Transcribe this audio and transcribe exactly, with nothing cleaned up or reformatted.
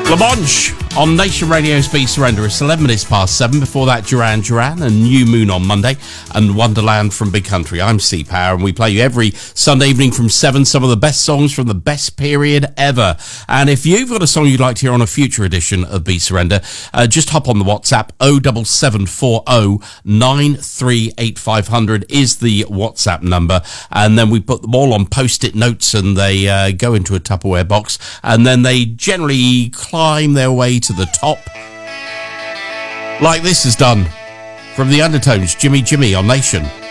Lamonge on Nation Radio's Be Surrender. It's eleven minutes past seven. Before that, Duran Duran and New Moon on Monday and Wonderland from Big Country. I'm C Power and we play you every Sunday evening from seven some of the best songs from the best period ever. And if you've got a song you'd like to hear on a future edition of Be Surrender, uh, just hop on the WhatsApp. oh seven seven four oh nine three eight five hundred is the WhatsApp number. And then we put them all on post-it notes and they uh, go into a Tupperware box. And then they generally climb their way to the top, like this is done from the Undertones, Jimmy Jimmy on Nation.